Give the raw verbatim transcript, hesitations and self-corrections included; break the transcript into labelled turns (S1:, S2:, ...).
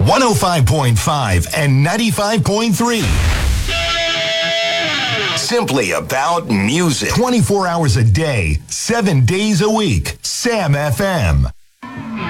S1: one oh five point five and ninety-five point three. Simply about music. twenty-four hours a day, seven days a week. Sam F M.